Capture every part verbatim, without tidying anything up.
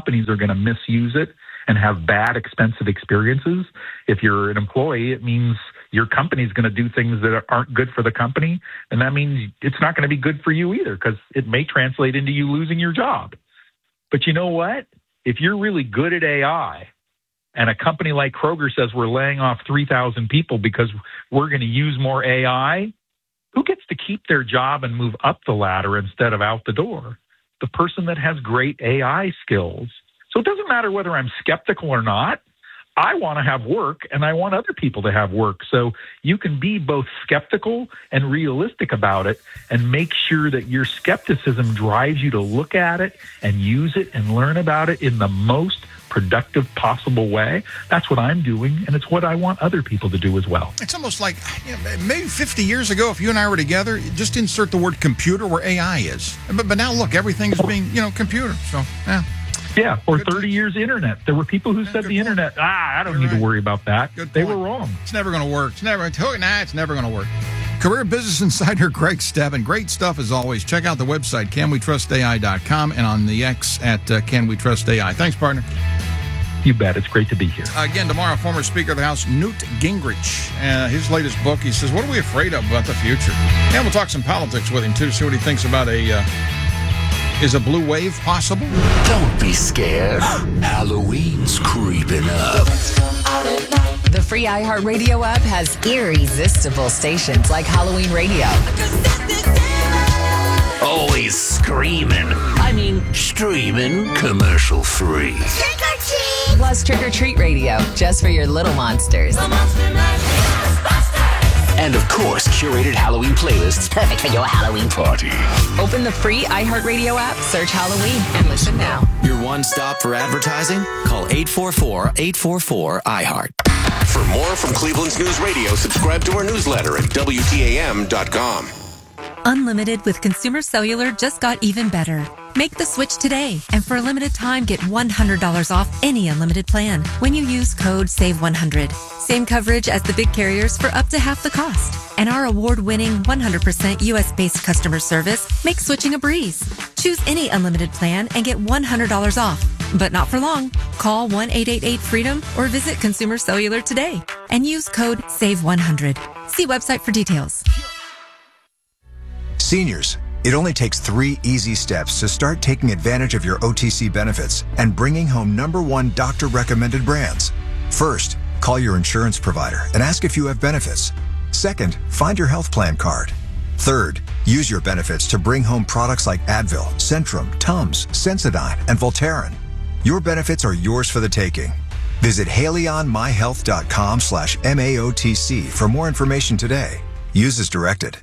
companies are going to misuse it and have bad, expensive experiences. If you're an employee, it means your company's going to do things that aren't good for the company, and that means it's not going to be good for you either, because it may translate into you losing your job. But you know what? If you're really good at A I, and a company like Kroger says we're laying off three thousand people because we're going to use more A I, who gets to keep their job and move up the ladder instead of out the door? The person that has great A I skills. So it doesn't matter whether I'm skeptical or not. I want to have work, and I want other people to have work. So you can be both skeptical and realistic about it, and make sure that your skepticism drives you to look at it and use it and learn about it in the most productive possible way. That's what I'm doing, and it's what I want other people to do as well. It's almost like, you know, maybe fifty years ago, if you and I were together, just insert the word computer where A I is. But, but now, look, everything is being, you know, computer. So, yeah. Yeah, or thirty years internet. There were people who said the internet, ah, I don't need to worry about that. They were wrong. It's never going to work. It's never, nah, it's never going to work. Career Business Insider Greg Stebbin. Great stuff as always. Check out the website, can we trust A I dot com, and on the X at uh, Can We Trust A I. Thanks, partner. You bet. It's great to be here. Again, tomorrow, former Speaker of the House, Newt Gingrich. Uh, his latest book, he says, what are we afraid of about the future? And we'll talk some politics with him, too, see what he thinks about a... Uh, Is a blue wave possible? Don't be scared. Halloween's creeping up. The free iHeartRadio app has irresistible stations like Halloween Radio. Always screaming. I mean, streaming commercial free. Trick or treat! Plus Trick or Treat Radio, just for your little monsters. And, of course, curated Halloween playlists perfect for your Halloween party. Open the free iHeartRadio app, search Halloween, and listen now. Your one stop for advertising? Call eight four four, eight four four, I heart. For more from Cleveland's News Radio, subscribe to our newsletter at W T A M dot com. Unlimited with Consumer Cellular just got even better. Make the switch today, and for a limited time, get one hundred dollars off any unlimited plan when you use code save one hundred. Same coverage as the big carriers for up to half the cost. And our award-winning one hundred percent U S-based customer service makes switching a breeze. Choose any unlimited plan and get one hundred dollars off. But not for long. Call one eight eight eight freedom or visit Consumer Cellular today and use code save one hundred. See website for details. Seniors, it only takes three easy steps to start taking advantage of your O T C benefits and bringing home number one doctor-recommended brands. First, call your insurance provider and ask if you have benefits. Second, find your health plan card. Third, use your benefits to bring home products like Advil, Centrum, Tums, Sensodyne, and Voltaren. Your benefits are yours for the taking. Visit haleyonmyhealth.com slash MAOTC for more information today. Use as directed.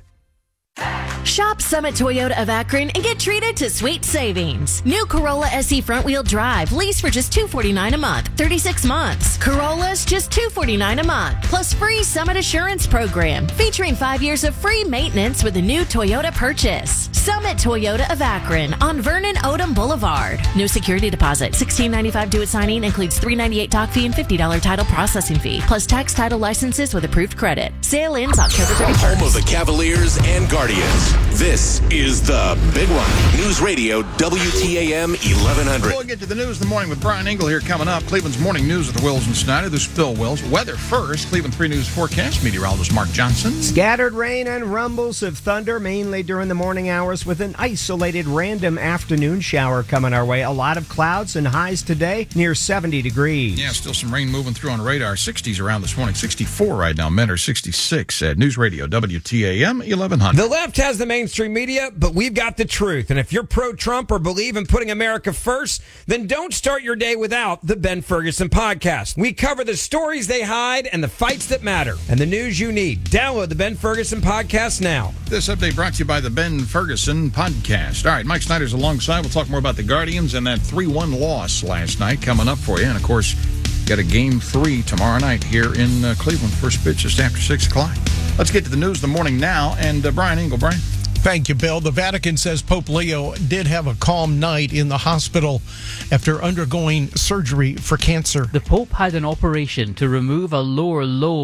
Shop Summit Toyota of Akron and get treated to sweet savings. New Corolla S E front-wheel drive, lease for just two hundred forty-nine dollars a month, thirty-six months. Corolla's just two hundred forty-nine dollars a month, plus free Summit Assurance Program, featuring five years of free maintenance with a new Toyota purchase. Summit Toyota of Akron on Vernon Odom Boulevard. No security deposit, sixteen ninety-five due at signing, includes three ninety-eight doc fee and fifty dollars title processing fee, plus tax title licenses with approved credit. Sale ends October thirty-first. Home of the Cavaliers and Guardians. This is the Big One. News Radio, W T A M eleven hundred. We'll get to the news in the morning with Brian Engel here coming up. Cleveland's morning news with Wills and Snyder. This is Bill Wills. Weather first. Cleveland three News forecast. Meteorologist Mark Johnson. Scattered rain and rumbles of thunder, mainly during the morning hours, with an isolated random afternoon shower coming our way. A lot of clouds and highs today near seventy degrees. Yeah, still some rain moving through on radar. sixties around this morning. sixty-four right now. Mentor sixty-six at News Radio, W T A M eleven hundred. The left has the mainstream media, but we've got the truth. And if you're pro-Trump or believe in putting America first, then don't start your day without the Ben Ferguson Podcast. We cover the stories they hide and the fights that matter and the news you need. Download the Ben Ferguson Podcast now. This update brought to you by the Ben Ferguson Podcast. All right, Mike Snyder's alongside. We'll talk more about the Guardians and that three one loss last night coming up for you. And, of course, got a game three tomorrow night here in uh, Cleveland. First pitch just after six o'clock. Let's get to the news of the morning now. And uh, Brian Engel. Brian. Thank you, Bill. The Vatican says Pope Leo did have a calm night in the hospital after undergoing surgery for cancer. The Pope had an operation to remove a lower lobe of his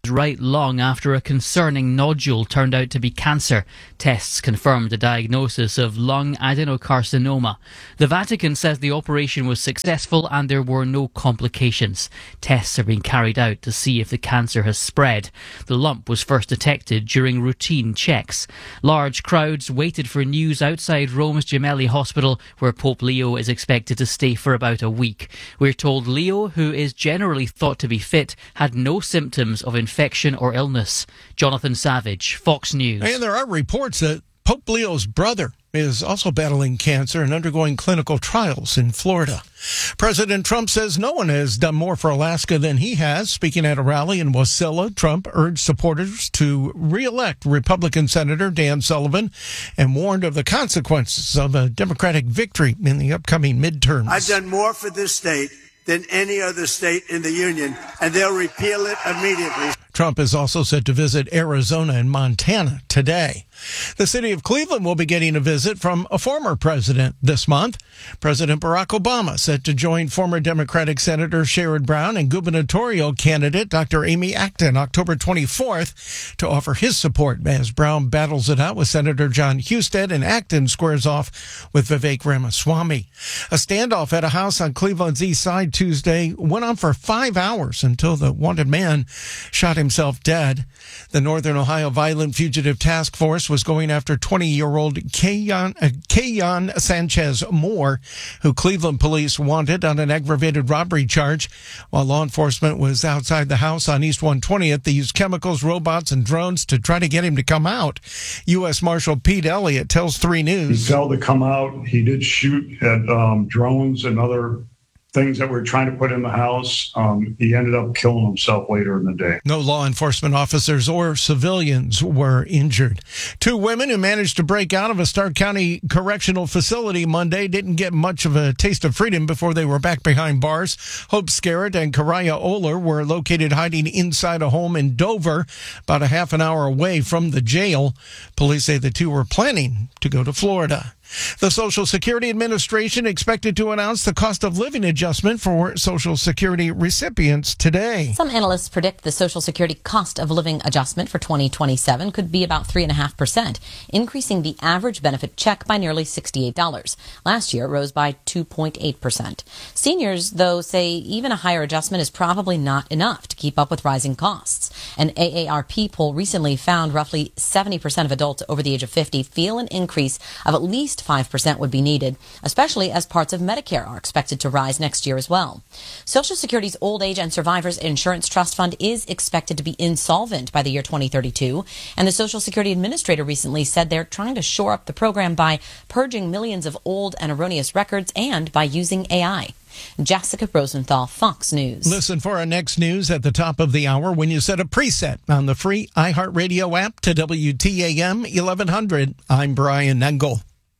right lung after a concerning nodule turned out to be cancer. Tests confirmed a diagnosis of lung adenocarcinoma. The Vatican says the operation was successful and there were no complications. Tests are being carried out to see if the cancer has spread. The lump was first detected during routine checks. Large crowds waited for news outside Rome's Gemelli Hospital, where Pope Leo is expected to stay for about a week. We're told Leo, who is generally thought to be fit, had no symptoms of infection or illness. Jonathan Savage, Fox News. And there are reports that Pope Leo's brother is also battling cancer and undergoing clinical trials in Florida. President Trump says no one has done more for Alaska than he has. Speaking at a rally in Wasilla, Trump urged supporters to re-elect Republican Senator Dan Sullivan and warned of the consequences of a Democratic victory in the upcoming midterms. I've done more for this state than any other state in the union, and they'll repeal it immediately. Trump is also set to visit Arizona and Montana today. The city of Cleveland will be getting a visit from a former president this month. President Barack Obama set to join former Democratic Senator Sherrod Brown and gubernatorial candidate Doctor Amy Acton October twenty-fourth to offer his support as Brown battles it out with Senator John Husted and Acton squares off with Vivek Ramaswamy. A standoff at a house on Cleveland's east side Tuesday went on for five hours until the wanted man shot himself dead. The Northern Ohio Violent Fugitive Task Force was going after twenty-year-old Kayon, uh, Kayon Sanchez Moore, who Cleveland police wanted on an aggravated robbery charge. While law enforcement was outside the house on East one twentieth, they used chemicals, robots, and drones to try to get him to come out. U S Marshal Pete Elliott tells three News. He failed to come out. He did shoot at um, drones and other things that we're trying to put in the house. Um, he ended up killing himself later in the day. No law enforcement officers or civilians were injured. Two women who managed to break out of a Stark County correctional facility Monday didn't get much of a taste of freedom before they were back behind bars. Hope Scarrett and Karaya Oler were located hiding inside a home in Dover, about a half an hour away from the jail. Police say the two were planning to go to Florida. The Social Security Administration expected to announce the cost of living adjustment for Social Security recipients today. Some analysts predict the Social Security cost of living adjustment for twenty twenty-seven could be about three point five percent, increasing the average benefit check by nearly sixty-eight dollars. Last year, it rose by two point eight percent. Seniors, though, say even a higher adjustment is probably not enough to keep up with rising costs. An A A R P poll recently found roughly seventy percent of adults over the age of fifty feel an increase of at least five percent would be needed, especially as parts of Medicare are expected to rise next year as well. Social Security's Old Age and Survivors Insurance Trust Fund is expected to be insolvent by the year twenty thirty-two, and the Social Security Administrator recently said they're trying to shore up the program by purging millions of old and erroneous records and by using A I. Jessica Rosenthal, Fox News. Listen for our next news at the top of the hour when you set a preset on the free iHeartRadio app to W T A M eleven hundred. I'm Brian Engel.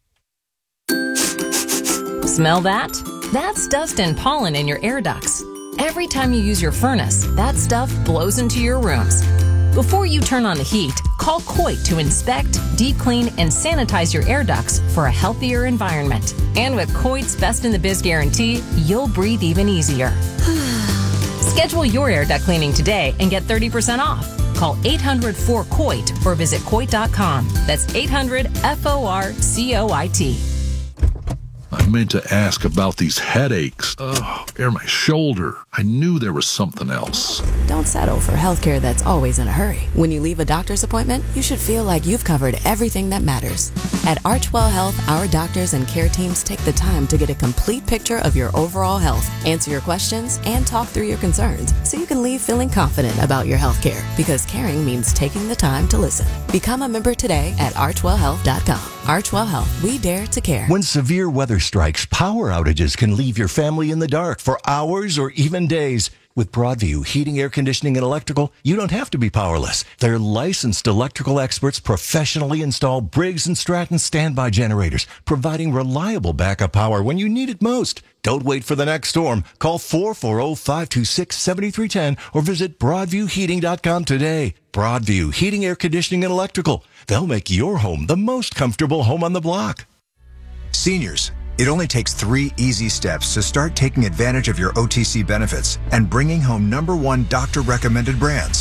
Smell that? That's dust and pollen in your air ducts. Every time you use your furnace, that stuff blows into your rooms. Before you turn on the heat, call Coit to inspect, deep clean, and sanitize your air ducts for a healthier environment. And with Coit's Best in the Biz guarantee, you'll breathe even easier. Schedule your air duct cleaning today and get thirty percent off. Call eight hundred four C O I T or visit coit dot com. That's eight hundred F O R C O I T. I meant to ask about these headaches. Ugh, or my shoulder. I knew there was something else. Don't settle for healthcare that's always in a hurry. When you leave a doctor's appointment, you should feel like you've covered everything that matters. At Archwell Health, our doctors and care teams take the time to get a complete picture of your overall health, answer your questions, and talk through your concerns so you can leave feeling confident about your healthcare. Because caring means taking the time to listen. Become a member today at archwell health dot com. Archwell Health, we dare to care. When severe weather strikes, power outages can leave your family in the dark for hours or even days. With Broadview Heating, Air Conditioning, and Electrical, you don't have to be powerless. Their licensed electrical experts professionally install Briggs and Stratton standby generators, providing reliable backup power when you need it most. Don't wait for the next storm. Call four four zero, five two six, seven three one zero or visit broadview heating dot com today. Broadview Heating, Air Conditioning, and Electrical. They'll make your home the most comfortable home on the block. Seniors, it only takes three easy steps to start taking advantage of your O T C benefits and bringing home number one doctor-recommended brands.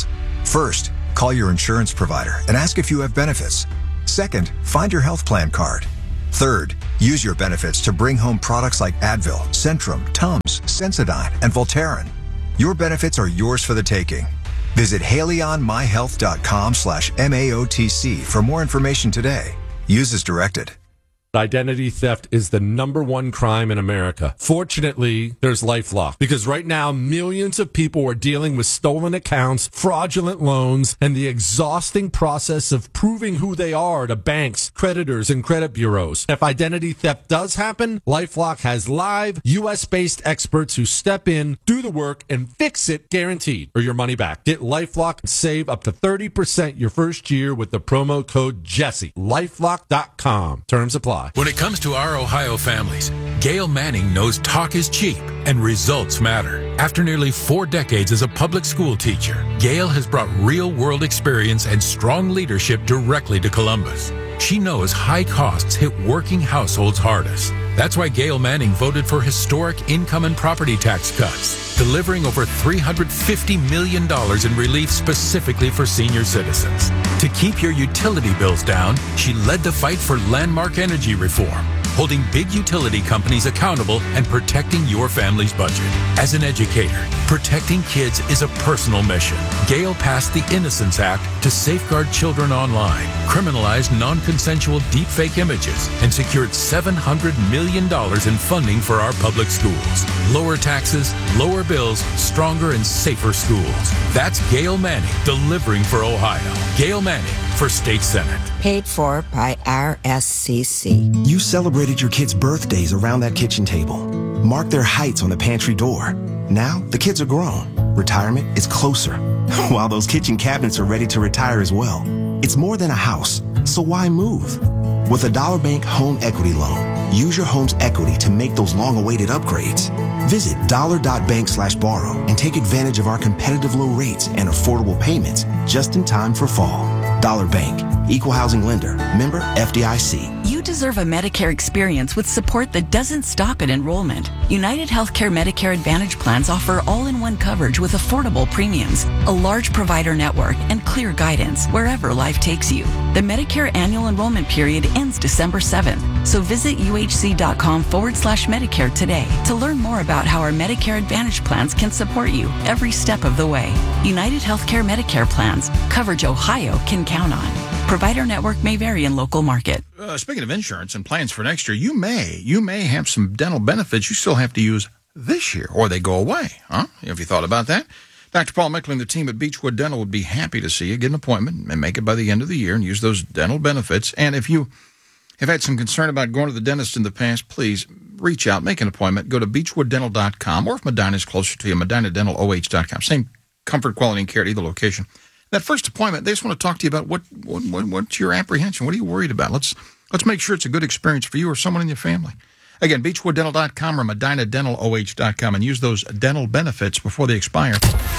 First, call your insurance provider and ask if you have benefits. Second, find your health plan card. Third, use your benefits to bring home products like Advil, Centrum, Tums, Sensodyne, and Voltaren. Your benefits are yours for the taking. Visit haleyonmyhealth.com slash MAOTC for more information today. Use as directed. Identity theft is the number one crime in America. Fortunately, there's LifeLock, because right now millions of people are dealing with stolen accounts, fraudulent loans, and the exhausting process of proving who they are to banks, creditors, and credit bureaus. If identity theft does happen, LifeLock has live U S-based experts who step in, do the work, and fix it guaranteed, or your money back. Get LifeLock and save up to thirty percent your first year with the promo code Jesse. LifeLock dot com. Terms apply. When it comes to our Ohio families, Gail Manning knows talk is cheap and results matter. After nearly four decades as a public school teacher, Gail has brought real-world experience and strong leadership directly to Columbus. She knows high costs hit working households hardest. That's why Gail Manning voted for historic income and property tax cuts, delivering over three hundred fifty million dollars in relief specifically for senior citizens. To keep your utility bills down, she led the fight for landmark energy reform, holding big utility companies accountable and protecting your family's budget. As an educator, protecting kids is a personal mission. Gail passed the Innocence Act to safeguard children online, criminalized non-consensual deepfake images, and secured seven hundred million dollars in funding for our public schools. Lower taxes, lower bills, stronger and safer schools. That's Gail Manning delivering for Ohio. Gail Manning for State Senate. Paid for by R S C C. You celebrated your kids' birthdays around that kitchen table. Marked their heights on the pantry door. Now, the kids are grown. Retirement is closer. While those kitchen cabinets are ready to retire as well. It's more than a house, so why move? With a Dollar Bank home equity loan, use your home's equity to make those long-awaited upgrades. Visit dollar.bank slash borrow and take advantage of our competitive low rates and affordable payments just in time for fall. Dollar Bank, Equal Housing Lender, member F D I C. You deserve a Medicare experience with support that doesn't stop at enrollment. United Healthcare Medicare Advantage plans offer all-in-one coverage with affordable premiums, a large provider network, and clear guidance wherever life takes you. The Medicare annual enrollment period ends December seventh, so visit uhc.com forward slash Medicare today to learn more about how our Medicare Advantage plans can support you every step of the way. United Healthcare Medicare plans, coverage Ohio can count on. Provider network may vary in local market. Uh, speaking of insurance and plans for next year, you may you may have some dental benefits you still have to use this year, or they go away. Huh? Have you thought about that? Doctor Paul Mickling, the team at Beechwood Dental, would be happy to see you. Get an appointment and make it by the end of the year and use those dental benefits. And if you have had some concern about going to the dentist in the past, please reach out, make an appointment. Go to beechwood dental dot com, or if Medina is closer to you, medina dental o h dot com. Same comfort, quality, and care at either location. That first appointment, they just want to talk to you about what, what, what what's your apprehension. What are you worried about? Let's let's make sure it's a good experience for you or someone in your family. Again, beechwood dental dot com or medina dental o h dot com, and use those dental benefits before they expire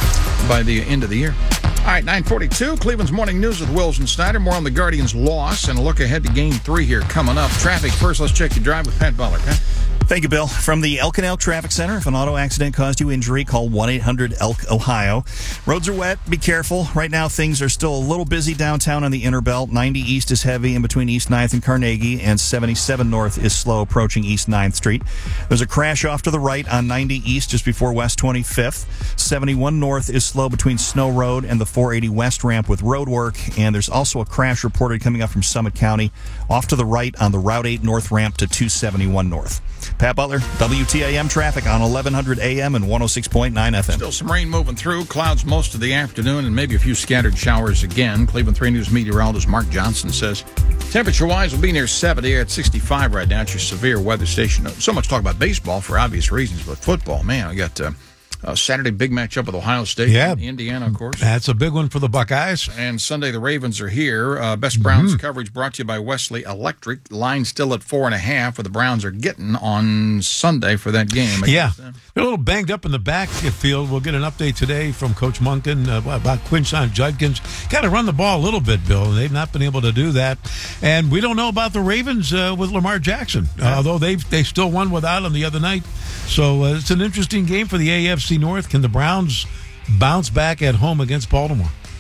by the end of the year. All right, nine forty-two, Cleveland's Morning News with Wills and Snyder. More on the Guardians' loss and a look ahead to Game three here coming up. Traffic first. Let's check your drive with Pat Butler. Pat? Thank you, Bill. From the Elk and Elk Traffic Center, if an auto accident caused you injury, call one eight hundred elk ohio. Roads are wet. Be careful. Right now, things are still a little busy downtown on the Inner Belt. ninety East is heavy in between East ninth and Carnegie, and seventy-seven North is slow approaching East ninth Street. There's a crash off to the right on ninety East just before West twenty-fifth. seventy-one North is slow between Snow Road and the four eighty West ramp with road work, and there's also a crash reported coming up from Summit County off to the right on the Route eight North ramp to two seventy-one North. Pat Butler, W T A M traffic on eleven hundred A M and one oh six point nine F M. Still some rain moving through. Clouds most of the afternoon and maybe a few scattered showers again. Cleveland three News meteorologist Mark Johnson says temperature-wise will be near seventy at sixty-five right now. It's your severe weather station. So much talk about baseball for obvious reasons, but football, man, I got... Uh, Uh, Saturday, big matchup with Ohio State. Yeah. Indiana, of course. That's a big one for the Buckeyes. And Sunday, the Ravens are here. Uh, Best Browns Mm-hmm. coverage brought to you by Wesley Electric. Line still at four and a half, where the Browns are getting on Sunday for that game. Yeah. They're a little banged up in the backfield. We'll get an update today from Coach Monken uh, about Quinshon Judkins. Got to run the ball a little bit, Bill. They've not been able to do that. And we don't know about the Ravens uh, with Lamar Jackson, uh, although they they still won without him the other night. So uh, it's an interesting game for the A F C North. Can the Browns bounce back at home against Baltimore?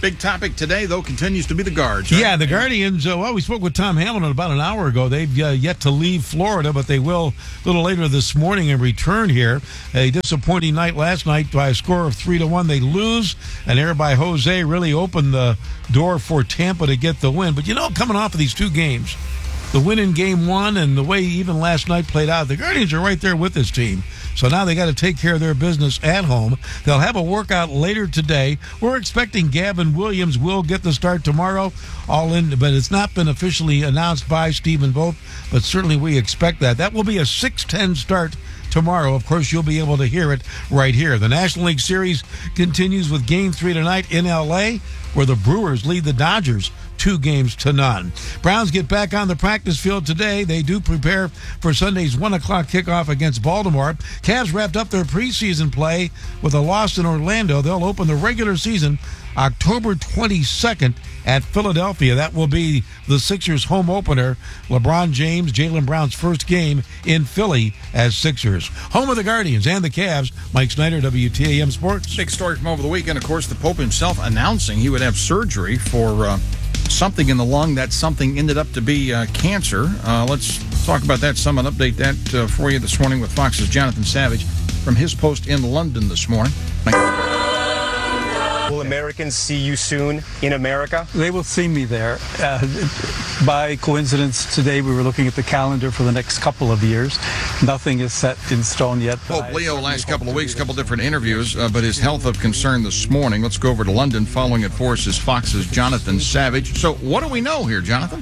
Big topic today, though, continues to be the Guards. Right? Yeah, the Guardians. Uh, well, we spoke with Tom Hamilton about an hour ago. They've uh, yet to leave Florida, but they will a little later this morning and return here. A disappointing night last night by a score of three to one. They lose, and error by Jose really opened the door for Tampa to get the win. But you know, coming off of these two games, the win in game one and the way even last night played out, the Guardians are right there with this team. So now they got to take care of their business at home. They'll have a workout later today. We're expecting Gavin Williams will get the start tomorrow, all in, but it's not been officially announced by Stephen Vogt, but certainly we expect that. That will be a six ten start tomorrow. Of course, you'll be able to hear it right here. The National League Series continues with Game three tonight in L A, where the Brewers lead the Dodgers two games to none. Browns get back on the practice field today. They do prepare for Sunday's one o'clock kickoff against Baltimore. Cavs wrapped up their preseason play with a loss in Orlando. They'll open the regular season October twenty-second at Philadelphia. That will be the Sixers' home opener. LeBron James, Jaylen Brown's first game in Philly as Sixers. Home of the Guardians and the Cavs. Mike Snyder, W T A M Sports. Big story from over the weekend, of course, the Pope himself announcing he would have surgery for uh, something in the lung. That something ended up to be uh, cancer. Uh, let's talk about that some and update that uh, for you this morning with Fox's Jonathan Savage from his post in London this morning. Thank you. Will Americans see you soon in America? They will see me there. Uh, by coincidence, today we were looking at the calendar for the next couple of years. Nothing is set in stone yet. Pope Leo, last couple of weeks, a couple different interviews, uh, but his health of concern this morning. Let's go over to London. Following it for us is Fox's Jonathan Savage. So what do we know here, Jonathan?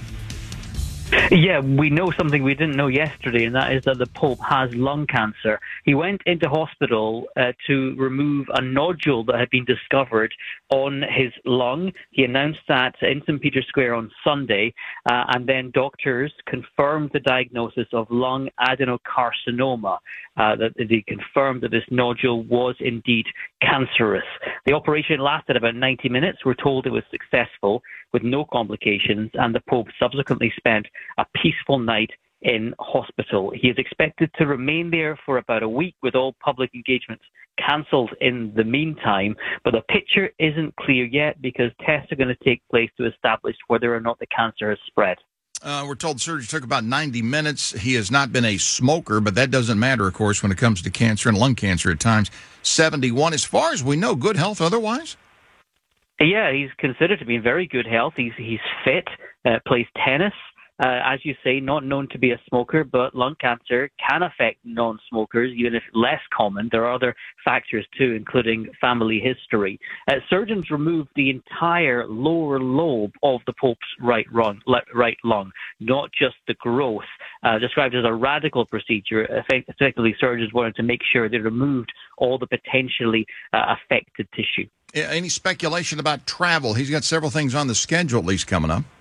Yeah, we know something we didn't know yesterday, and that is that the Pope has lung cancer. He went into hospital uh, to remove a nodule that had been discovered on his lung. He announced that in Saint Peter's Square on Sunday, uh, and then doctors confirmed the diagnosis of lung adenocarcinoma. Uh, that they confirmed that this nodule was indeed cancerous. The operation lasted about ninety minutes. We're told it was successful with no complications, and the Pope subsequently spent a peaceful night in hospital. He is expected to remain there for about a week with all public engagements cancelled in the meantime, but the picture isn't clear yet because tests are going to take place to establish whether or not the cancer has spread. Uh, we're told surgery took about ninety minutes. He has not been a smoker, but that doesn't matter, of course, when it comes to cancer and lung cancer at times. seventy-one. As far as we know, good health otherwise? Yeah, he's considered to be in very good health. He's he's fit, uh, plays tennis. Uh, as you say, not known to be a smoker, but lung cancer can affect non-smokers, even if less common. There are other factors too, including family history. Uh, surgeons removed the entire lower lobe of the Pope's right lung, right lung, not just the growth. Uh, described as a radical procedure. Effectively, surgeons wanted to make sure they removed all the potentially uh, affected tissue. Any speculation about travel? He's got several things on the schedule, at least, coming up.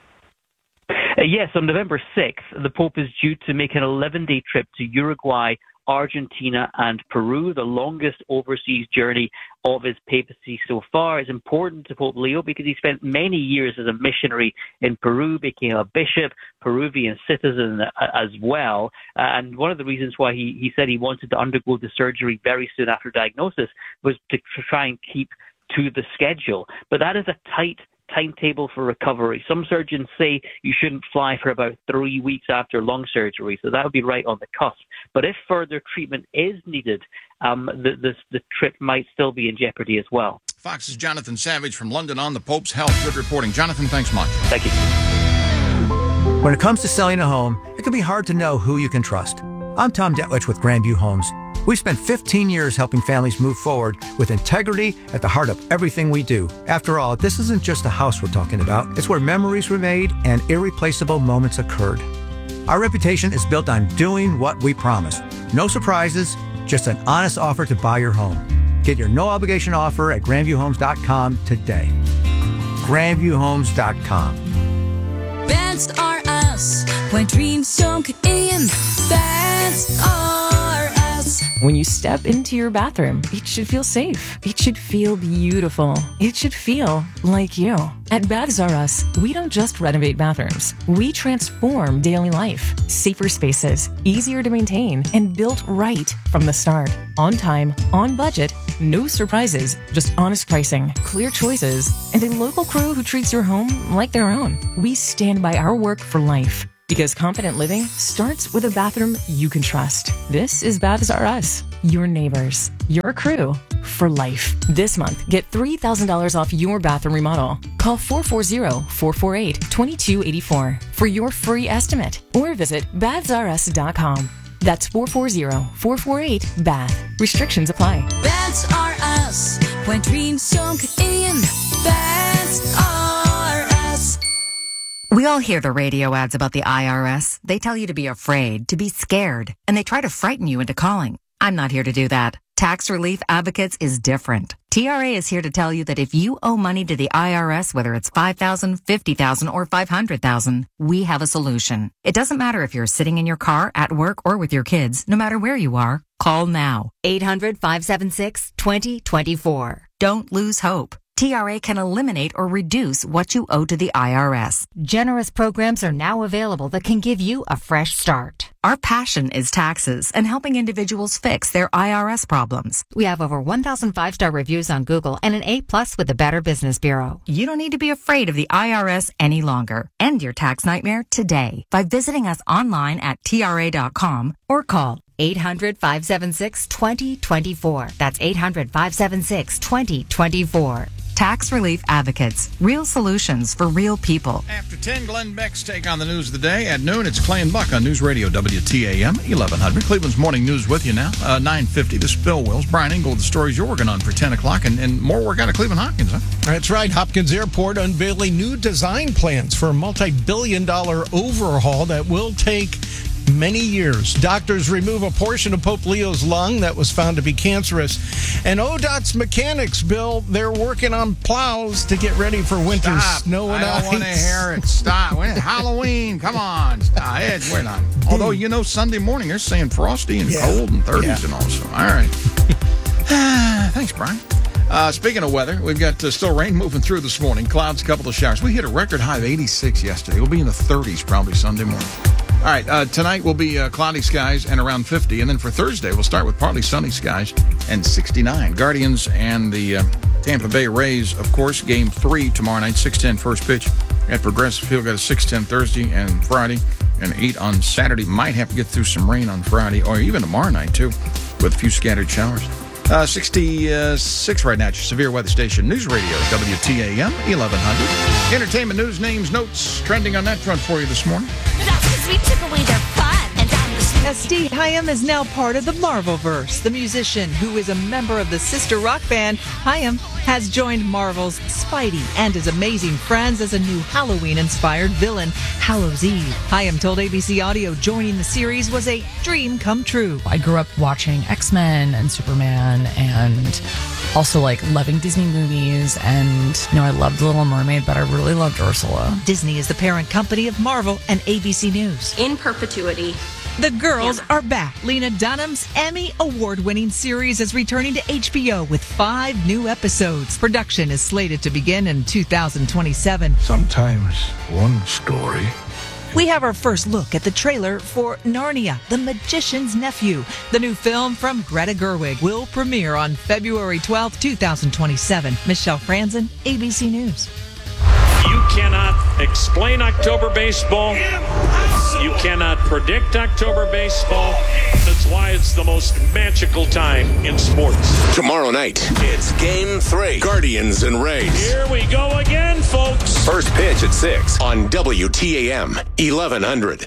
Uh, yes, on November sixth, the Pope is due to make an eleven-day trip to Uruguay, Argentina, and Peru, the longest overseas journey of his papacy so far. Is important to Pope Leo because he spent many years as a missionary in Peru, became a bishop, Peruvian citizen as well. Uh, and one of the reasons why he, he said he wanted to undergo the surgery very soon after diagnosis was to try and keep to the schedule. But that is a tight timetable for recovery. Some surgeons say you shouldn't fly for about three weeks after lung surgery, so that would be right on the cusp. But if further treatment is needed, um, the, the, the trip might still be in jeopardy as well. Fox's Jonathan Savage from London on the Pope's health. Good reporting. Jonathan, thanks much. Thank you. When it comes to selling a home, it can be hard to know who you can trust. I'm Tom Detwich with Grandview Homes. We've spent fifteen years helping families move forward with integrity at the heart of everything we do. After all, this isn't just a house we're talking about. It's where memories were made and irreplaceable moments occurred. Our reputation is built on doing what we promise. No surprises, just an honest offer to buy your home. Get your no-obligation offer at grandview homes dot com today. grandview homes dot com. Best are us, where dreams don't get in. Best are us. When you step into your bathroom, it should feel safe. It should feel beautiful. It should feel like you. At Baths R Us, we don't just renovate bathrooms. We transform daily life. Safer spaces, easier to maintain, and built right from the start. On time, on budget, No surprises, just honest pricing, clear choices, and a local crew who treats your home like their own. We stand by our work for life. Because confident living starts with a bathroom you can trust. This is Baths R Us. Your neighbors. Your crew. For life. This month, get three thousand dollars off your bathroom remodel. Call four four zero, four four eight, two two eight four for your free estimate. Or visit baths r us dot com. That's four four zero, four four eight, B A T H. Restrictions apply. Baths R Us. When dreams don't in. Baths R Us. We all hear the radio ads about the I R S. They tell you to be afraid, to be scared, and they try to frighten you into calling. I'm not here to do that. Tax Relief Advocates is different. T R A is here to tell you that if you owe money to the I R S, whether it's five thousand dollars, fifty thousand dollars, or five hundred thousand dollars, we have a solution. It doesn't matter if you're sitting in your car, at work, or with your kids. No matter where you are, call now. eight hundred, five seven six, two zero two four. Don't lose hope. T R A can eliminate or reduce what you owe to the I R S. Generous programs are now available that can give you a fresh start. Our passion is taxes and helping individuals fix their I R S problems. We have over one thousand five-star reviews on Google and an A plus with the Better Business Bureau. You don't need to be afraid of the I R S any longer. End your tax nightmare today by visiting us online at T R A dot com or call eight hundred, five seven six, two zero two four. That's eight hundred, five seven six, two zero two four. Tax Relief Advocates. Real solutions for real people. After ten, Glenn Beck's take on the news of the day. At noon, it's Clay and Buck on News Radio W T A M, eleven hundred. Cleveland's Morning News with you now. Uh, nine fifty, the Spill Wills. Brian Engel, the stories you're working on for ten o'clock, and, and more work out of Cleveland Hopkins, huh? That's right. Hopkins Airport unveiling new design plans for a multi-billion dollar overhaul that will take many years. Doctors remove a portion of Pope Leo's lung that was found to be cancerous. And O D O T's mechanics, Bill, they're working on plows to get ready for winter Stop. snow and I ice. don't want to hear it. Stop. When- Halloween. Come on. Stop. It's, we're not. Although, you know, Sunday morning they're saying frosty and Yeah. cold and thirties Yeah. and all. So, all right. Thanks, Brian. Uh, speaking of weather, we've got uh, still rain moving through this morning. Clouds, a couple of showers. We hit a record high of eighty-six yesterday. We'll be in the thirties probably Sunday morning. All right, uh, tonight will be uh, cloudy skies and around fifty. And then for Thursday, we'll start with partly sunny skies and sixty-nine. Guardians and the uh, Tampa Bay Rays, of course, game three tomorrow night, six ten first pitch at Progressive Field. Got a six ten Thursday and Friday and eight on Saturday. Might have to get through some rain on Friday or even tomorrow night, too, with a few scattered showers. Uh, sixty-six right now at your severe weather station, News Radio, W T A M, eleven hundred. Entertainment news, names, notes, trending on that front for you this morning. That's because we took away their fun and down the street. Now, Steve Hyam is now part of the Marvelverse. The musician, who is a member of the sister rock band, Hyam, has joined Marvel's Spidey and his amazing friends as a new Halloween-inspired villain, Hallows Eve. Hyam told A B C Audio joining the series was a dream come true. I grew up watching X-Men and Superman and also like loving Disney movies, and you know, I loved Little Mermaid, but I really loved Ursula. Disney is the parent company of Marvel and A B C News. In perpetuity. The girls are back. Lena Dunham's Emmy award-winning series is returning to H B O with five new episodes. Production is slated to begin in two thousand twenty-seven. Sometimes one story. We have our first look at the trailer for Narnia, The Magician's Nephew. The new film from Greta Gerwig will premiere on February twelfth, two thousand twenty-seven. Michelle Franzen, A B C News. You cannot explain October baseball. You cannot predict October baseball. That's why it's the most magical time in sports. Tomorrow night, it's Game three. Guardians and Rays. Here we go again, folks. First pitch at six on W T A M, eleven hundred.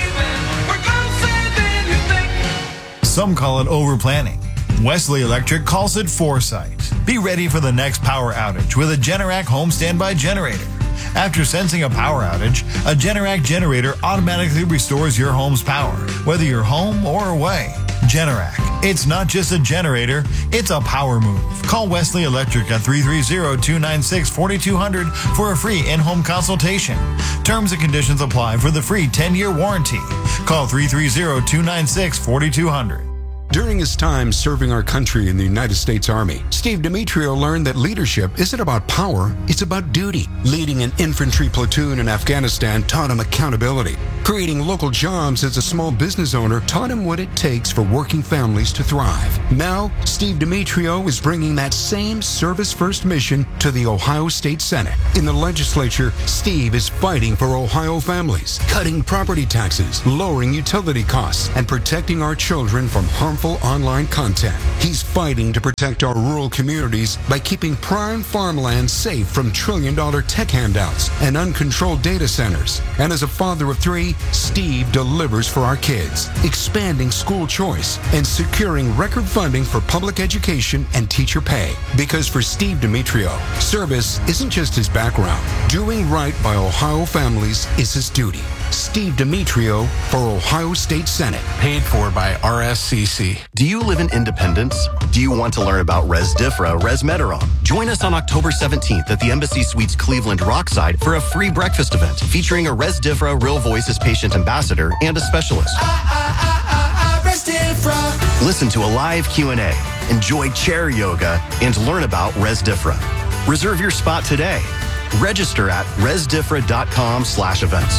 Some call it overplanning. Wesley Electric calls it foresight. Be ready for the next power outage with a Generac home standby generator. After sensing a power outage, a Generac generator automatically restores your home's power, whether you're home or away. Generac. It's not just a generator, it's a power move. Call Wesley Electric at three three zero, two nine six, four two zero zero for a free in-home consultation. Terms and conditions apply for the free ten-year warranty. Call three three zero, two nine six, four two zero zero. During his time serving our country in the United States Army, Steve Demetrio learned that leadership isn't about power, it's about duty. Leading an infantry platoon in Afghanistan taught him accountability. Creating local jobs as a small business owner taught him what it takes for working families to thrive. Now, Steve Demetrio is bringing that same service-first mission to the Ohio State Senate. In the legislature, Steve is fighting for Ohio families, cutting property taxes, lowering utility costs, and protecting our children from harmful online content. He's fighting to protect our rural communities by keeping prime farmland safe from trillion-dollar tech handouts and uncontrolled data centers. And as a father of three, Steve delivers for our kids, expanding school choice and securing record funding for public education and teacher pay. Because for Steve Demetrio, service isn't just his background. Doing right by Ohio families is his duty. Steve Demetrio for Ohio State Senate. Paid for by R S C C. Do you live in Independence? Do you want to learn about Resdifra Resmetirom? Join us on October seventeenth at the Embassy Suites Cleveland Rockside for a free breakfast event featuring a Resdifra Real Voices patient ambassador and a specialist. I, I, I, I, Resdifra. Listen to a live Q and A, enjoy chair yoga, and learn about Resdifra. Reserve your spot today. Register at resdifra.com slash events.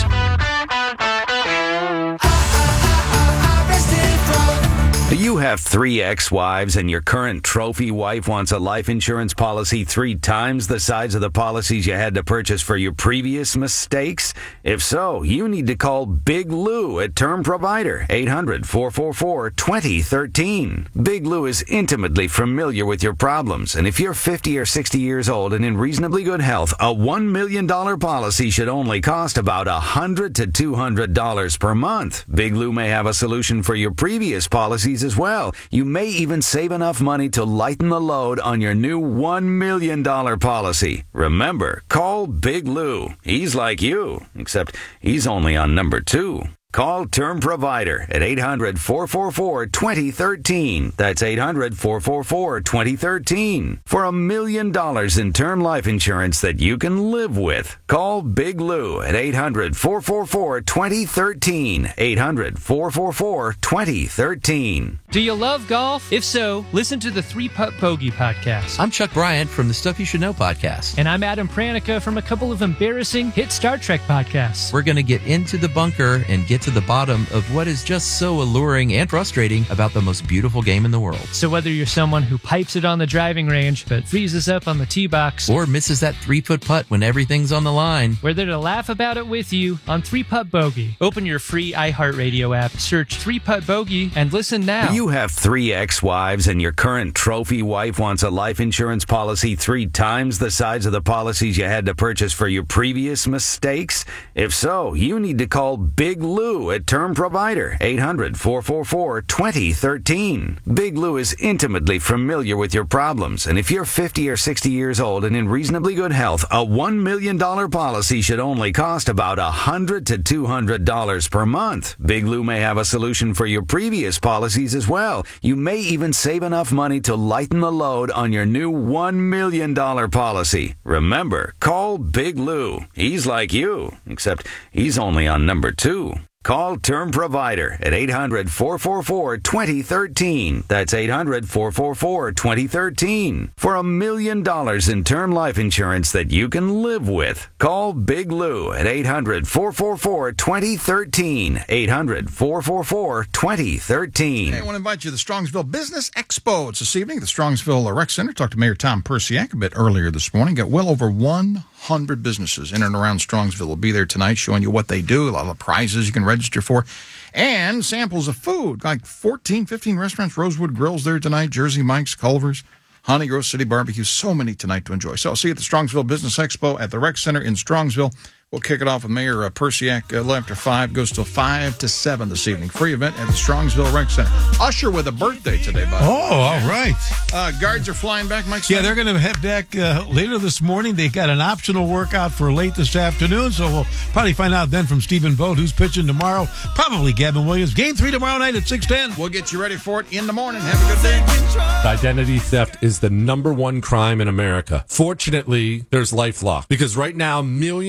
Do you have three ex-wives and your current trophy wife wants a life insurance policy three times the size of the policies you had to purchase for your previous mistakes? If so, you need to call Big Lou at Term Provider, eight hundred, four four four, two zero one three. Big Lou is intimately familiar with your problems, and if you're fifty or sixty years old and in reasonably good health, a one million dollars policy should only cost about one hundred to two hundred dollars per month. Big Lou may have a solution for your previous policies as well. You may even save enough money to lighten the load on your new one million dollars policy. Remember, call Big Lou. He's like you, except he's only on number two. Call Term Provider at eight hundred, four four four, two zero one three. That's eight hundred, four four four, two zero one three. For a million dollars in term life insurance that you can live with. Call Big Lou at eight hundred, four four four, two zero one three. eight hundred, four four four, two zero one three. Do you love golf? If so, listen to the Three Putt Bogey podcast. I'm Chuck Bryant from the Stuff You Should Know podcast. And I'm Adam Pranica from a couple of embarrassing hit Star Trek podcasts. We're going to get into the bunker and get to the bottom of what is just so alluring and frustrating about the most beautiful game in the world. So whether you're someone who pipes it on the driving range but freezes up on the tee box, or misses that three-foot putt when everything's on the line, we're there to laugh about it with you on Three Putt Bogey. Open your free iHeartRadio app, search Three Putt Bogey, and listen now. Do you have three ex-wives and your current trophy wife wants a life insurance policy three times the size of the policies you had to purchase for your previous mistakes? If so, you need to call Big Lou at Term Provider, eight hundred, four four four, two zero one three. Big Lou is intimately familiar with your problems, and if you're fifty or sixty years old and in reasonably good health, a one million dollars policy should only cost about one hundred to two hundred dollars per month. Big Lou may have a solution for your previous policies as well. You may even save enough money to lighten the load on your new one million dollars policy. Remember, call Big Lou. He's like you, except he's only on number two. Call Term Provider at eight hundred, four four four, two zero one three. That's eight hundred, four four four, two zero one three. For a million dollars in term life insurance that you can live with. Call Big Lou at eight hundred, four four four, two zero one three. eight hundred, four four four, two zero one three. Hey, I want to invite you to the Strongsville Business Expo. It's this evening at the Strongsville Rec Center. Talked to Mayor Tom Persiak a bit earlier this morning. Got well over one hundred businesses in and around Strongsville will be there tonight showing you what they do, a lot of prizes you can register for, and samples of food, like fourteen, fifteen restaurants. Rosewood Grill's there tonight, Jersey Mike's, Culver's, Honey Grove City Barbecue, so many tonight to enjoy. So I'll see you at the Strongsville Business Expo at the Rec Center in Strongsville. We'll kick it off with Mayor uh, Persiak uh, after five. Goes till five to seven this evening. Free event at the Strongsville Rec Center. Usher with a birthday today, by the way. Oh, all right. Uh, guards are flying back, Mike. Yeah, they're going to head back uh, later this morning. They got an optional workout for late this afternoon, so we'll probably find out then from Stephen Vogt who's pitching tomorrow. Probably Gavin Williams. Game three tomorrow night at six ten. We'll get you ready for it in the morning. Have a good day. Identity theft is the number one crime in America. Fortunately, there's LifeLock, because right now millions of people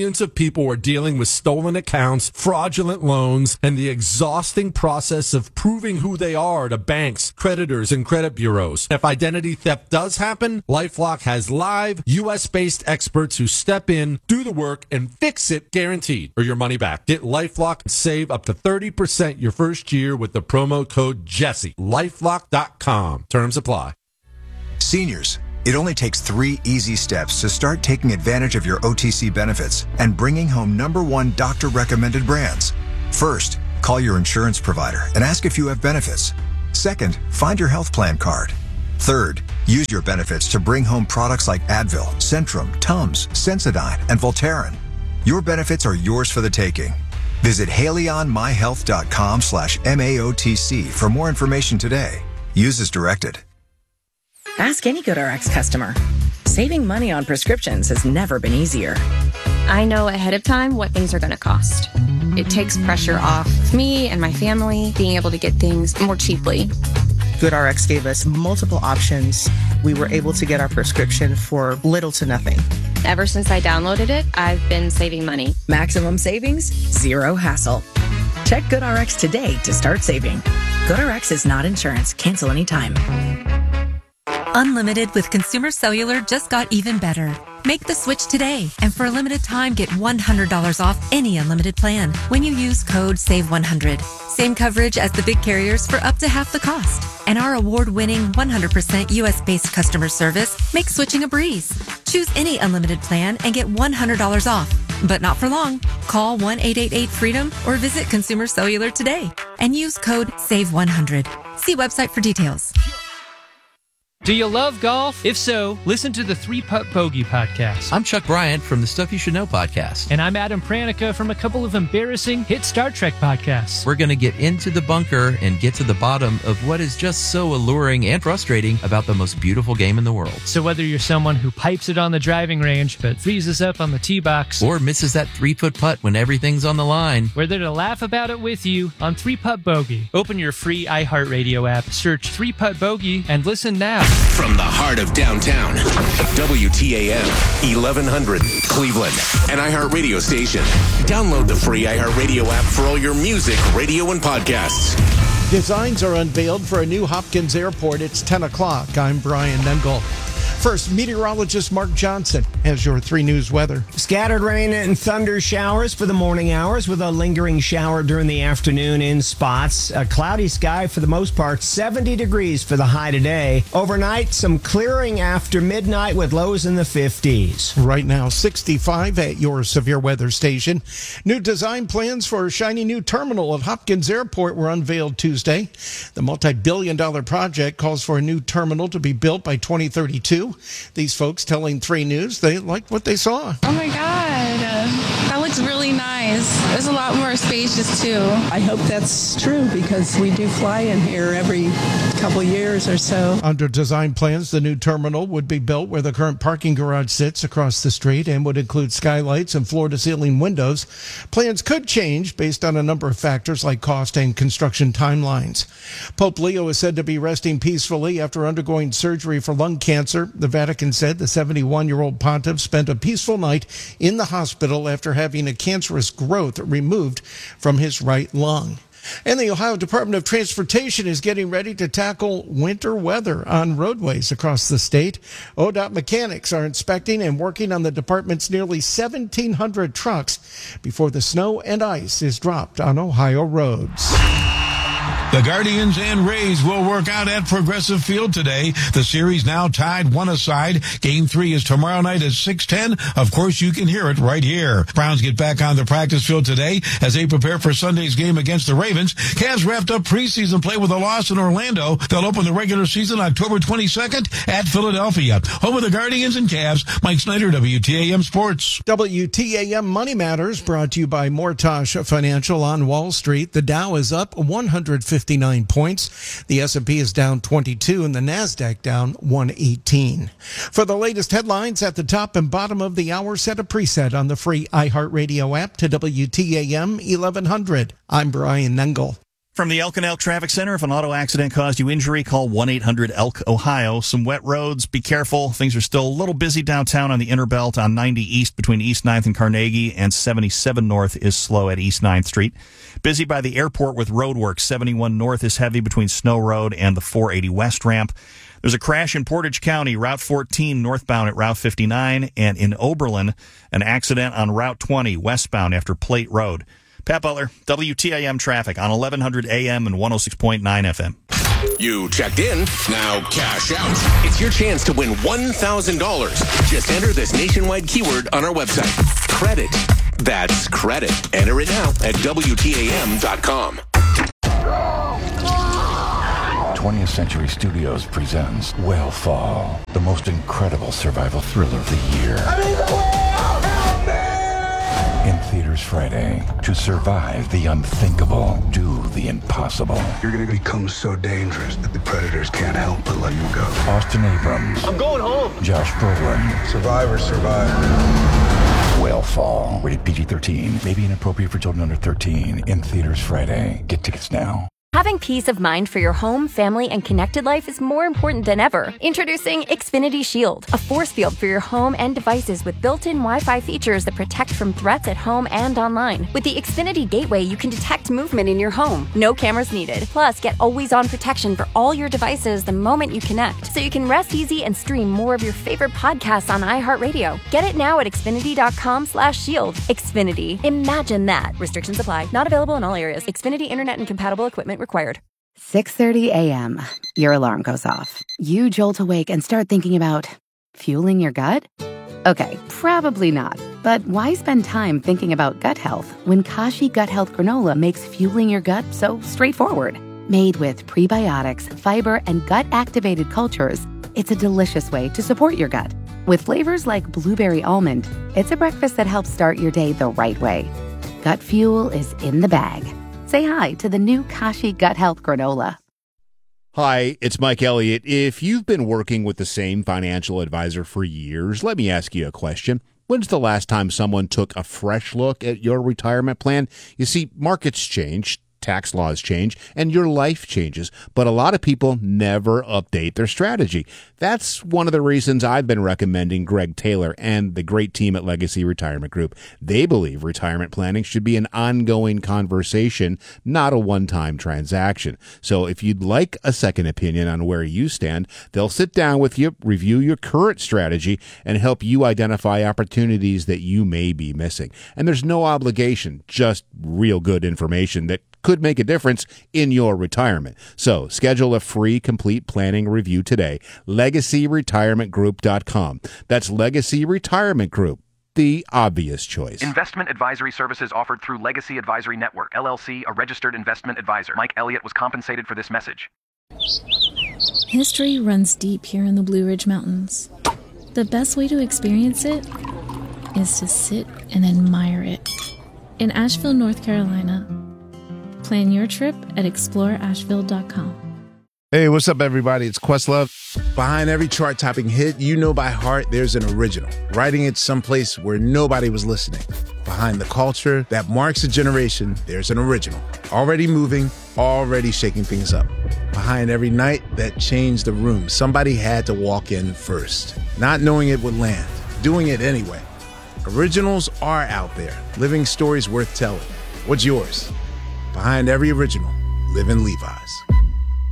people are dealing with stolen accounts, fraudulent loans, and the exhausting process of proving who they are to banks, creditors, and credit bureaus. If identity theft does happen, LifeLock has live, U S-based experts who step in, do the work, and fix it guaranteed, or your money back. Get LifeLock and save up to thirty percent your first year with the promo code Jesse. LifeLock dot com. Terms apply. Seniors, it only takes three easy steps to start taking advantage of your O T C benefits and bringing home number one doctor-recommended brands. First, call your insurance provider and ask if you have benefits. Second, find your health plan card. Third, use your benefits to bring home products like Advil, Centrum, Tums, Sensodyne, and Voltaren. Your benefits are yours for the taking. Visit HaleyOnMyHealth.com slash MAOTC for more information today. Use as directed. Ask any GoodRx customer. Saving money on prescriptions has never been easier. I know ahead of time what things are going to cost. It takes pressure off me and my family being able to get things more cheaply. GoodRx gave us multiple options. We were able to get our prescription for little to nothing. Ever since I downloaded it, I've been saving money. Maximum savings, zero hassle. Check GoodRx today to start saving. GoodRx is not insurance. Cancel anytime. Unlimited with Consumer Cellular just got even better. Make the switch today, and for a limited time, get one hundred dollars off any unlimited plan when you use code save one hundred. Same coverage as the big carriers for up to half the cost. And our award-winning one hundred percent U S-based customer service makes switching a breeze. Choose any unlimited plan and get one hundred dollars off. But not for long. Call one eight eight eight freedom or visit Consumer Cellular today and use code save one hundred. See website for details. Do you love golf? If so, listen to the Three Putt Bogey podcast. I'm Chuck Bryant from the Stuff You Should Know podcast. And I'm Adam Pranica from a couple of embarrassing hit Star Trek podcasts. We're going to get into the bunker and get to the bottom of what is just so alluring and frustrating about the most beautiful game in the world. So whether you're someone who pipes it on the driving range but freezes up on the tee box, or misses that three-foot putt when everything's on the line, we're there to laugh about it with you on Three Putt Bogey. Open your free iHeartRadio app, search Three Putt Bogey, and listen now. From the heart of downtown, W T A M, eleven hundred, Cleveland, an iHeartRadio station. Download the free iHeartRadio app for all your music, radio, and podcasts. Designs are unveiled for a new Hopkins Airport. It's ten o'clock. I'm Brian Nengel. First, meteorologist Mark Johnson has your three news weather. Scattered rain and thunder showers for the morning hours with a lingering shower during the afternoon in spots. A cloudy sky for the most part, seventy degrees for the high today. Overnight, some clearing after midnight with lows in the fifties. Right now, sixty-five at your severe weather station. New design plans for a shiny new terminal at Hopkins Airport were unveiled Tuesday. The multi-billion dollar project calls for a new terminal to be built by twenty thirty-two. These folks telling three news they liked what they saw. Oh my God, uh, that looks really nice. There's a lot more spacious too. I hope that's true because we do fly in here every couple years or so. Under design plans, the new terminal would be built where the current parking garage sits across the street and would include skylights and floor-to-ceiling windows. Plans could change based on a number of factors like cost and construction timelines. Pope Leo is said to be resting peacefully after undergoing surgery for lung cancer. The Vatican said the seventy-one-year-old pontiff spent a peaceful night in the hospital after having a cancerous growth removed from his right lung. And the Ohio Department of Transportation is getting ready to tackle winter weather on roadways across the state. O D O T mechanics are inspecting and working on the department's nearly seventeen hundred trucks before the snow and ice is dropped on Ohio roads. The Guardians and Rays will work out at Progressive Field today. The series now tied one aside. Game three is tomorrow night at six ten. Of course, you can hear it right here. Browns get back on the practice field today as they prepare for Sunday's game against the Ravens. Cavs wrapped up preseason play with a loss in Orlando. They'll open the regular season October twenty-second at Philadelphia. Home of the Guardians and Cavs, Mike Snyder, W T A M Sports. W T A M Money Matters brought to you by Mortosh Financial on Wall Street. The Dow is up one hundred fifty-nine points. The S and P is down twenty-two and the NASDAQ down one eighteen. For the latest headlines at the top and bottom of the hour, set a preset on the free iHeartRadio app to W T A M eleven hundred. I'm Brian Nengel. From the Elk and Elk Traffic Center, if an auto accident caused you injury, call one eight hundred elk ohio. Some wet roads, be careful. Things are still a little busy downtown on the Inner Belt on ninety East between East ninth and Carnegie, and seventy-seven North is slow at East ninth Street. Busy by the airport with roadwork. seventy-one North is heavy between Snow Road and the four eighty West ramp. There's a crash in Portage County, Route fourteen northbound at Route fifty-nine, and in Oberlin, an accident on Route twenty westbound after Plate Road. Pat Butler, W T A M traffic on eleven hundred A M and one oh six point nine F M. You checked in, now cash out. It's your chance to win one thousand dollars. Just enter this nationwide keyword on our website. Credit. That's credit. Enter it now at W T A M dot com. twentieth Century Studios presents Whale Fall, the most incredible survival thriller of the year. I'm in the whale! Help me! In theaters Friday. To survive the unthinkable, do the impossible. You're going to become so dangerous that the predators can't help but let you go. Austin Abrams. I'm going home. Josh Brolin. Survivor, survivor. Whale Fall. Rated P G thirteen. May be inappropriate for children under thirteen. In theaters Friday. Get tickets now. Having peace of mind for your home, family, and connected life is more important than ever. Introducing Xfinity Shield, a force field for your home and devices with built-in Wi-Fi features that protect from threats at home and online. With the Xfinity Gateway, you can detect movement in your home. No cameras needed. Plus, get always-on protection for all your devices the moment you connect, so you can rest easy and stream more of your favorite podcasts on iHeartRadio. Get it now at Xfinity.com slash shield. Xfinity. Imagine that. Restrictions apply. Not available in all areas. Xfinity Internet and compatible equipment required. six thirty a.m. Your alarm goes off. You jolt awake and start thinking about fueling your gut? Okay, probably not. But why spend time thinking about gut health when Kashi Gut Health Granola makes fueling your gut so straightforward? Made with prebiotics, fiber, and gut-activated cultures, it's a delicious way to support your gut. With flavors like blueberry almond, it's a breakfast that helps start your day the right way. Gut fuel is in the bag. Say hi to the new Kashi Gut Health Granola. Hi, it's Mike Elliott. If you've been working with the same financial advisor for years, let me ask you a question. When's the last time someone took a fresh look at your retirement plan? You see, markets change, tax laws change, and your life changes, but a lot of people never update their strategy. That's one of the reasons I've been recommending Greg Taylor and the great team at Legacy Retirement Group. They believe retirement planning should be an ongoing conversation, not a one-time transaction. So if you'd like a second opinion on where you stand, they'll sit down with you, review your current strategy, and help you identify opportunities that you may be missing. And there's no obligation, just real good information that could make a difference in your retirement. So schedule a free complete planning review today. legacy retirement group dot com. That's Legacy Retirement Group, the obvious choice. Investment advisory services offered through Legacy Advisory Network, L L C, a registered investment advisor. Mike Elliott was compensated for this message. History runs deep here in the Blue Ridge Mountains. The best way to experience it is to sit and admire it. In Asheville, North Carolina, plan your trip at explore asheville dot com. Hey, what's up, everybody? It's Questlove. Behind every chart-topping hit you know by heart, there's an original, writing it someplace where nobody was listening. Behind the culture that marks a generation, there's an original, already moving, already shaking things up. Behind every night that changed the room, somebody had to walk in first, not knowing it would land, doing it anyway. Originals are out there, living stories worth telling. What's yours? Behind every original, live in Levi's.